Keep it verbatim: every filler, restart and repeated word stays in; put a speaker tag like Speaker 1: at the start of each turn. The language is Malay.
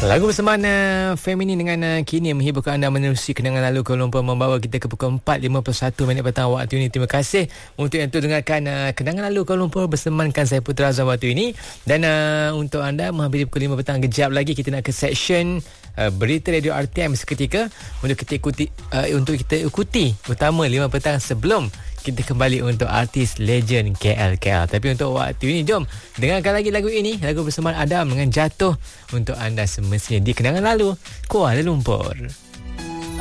Speaker 1: Lagu bersamaan uh, Feminin dengan uh, Kini menghiburkan anda menerusi kenangan lalu Kuala Lumpur, membawa kita ke pukul empat lima puluh satu minit petang waktu ini. Terima kasih untuk yang tu dengarkan uh, kenangan lalu Kuala Lumpur bersemankan saya Putra Azam waktu ini. Dan uh, untuk anda menghampiri pukul lima petang, kejap lagi kita nak ke section uh, berita radio R T M seketika untuk kita ikuti uh, untuk kita ikuti utama lima petang sebelum kita kembali untuk artis legend K L K L. Tapi untuk waktu ini, jom dengarkan lagi lagu ini, lagu bersamaan Adam dengan Jatuh untuk anda semestinya di kenangan lalu Kuala Lumpur.